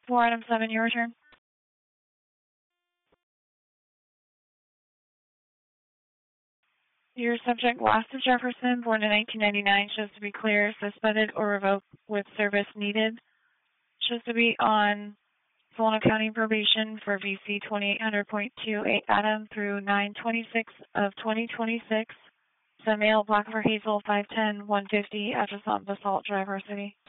4 item 7, your return. Your subject, Lassa Jefferson, born in 1999, shows to be clear, suspended, or revoked with service needed. Shows to be on Solano County probation for VC 2800.28 Adam through 9/26 of 2026. Male, black for Hazel, 5'10", 150, address on Basalt Drive, our city.